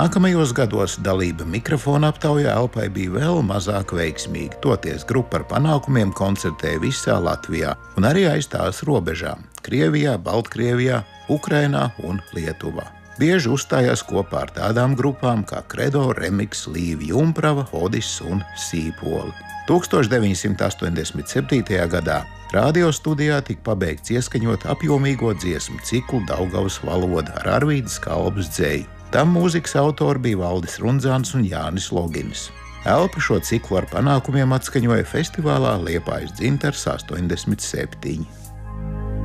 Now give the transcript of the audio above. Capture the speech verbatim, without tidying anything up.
Nākamajos gados dalība mikrofona aptaujā Elpai bija vēl mazāk veiksmīga, toties grupa ar panākumiem koncertēja visā Latvijā un arī aiz tās robežām – Krievijā, Baltkrievijā, Ukrainā un Lietuvā. Bieži uzstājās kopā ar tādām grupām kā Kredo, Remix, Līva Jumprava, Hodis un Sīpoli. tūkstoš deviņsimt astoņdesmit septītajā gadā radiostudijā tika pabeigts ieskaņot apjomīgo dziesmu ciklu Daugavas valoda ar Arvīdas Kalbas dzeju. Tam mūzikas autori bija Valdis Rundzāns un Jānis Loginis. Elpa šo ciklu ar panākumiem atskaņoja festivālā Liepājas dzintars astoņdesmit septiņi.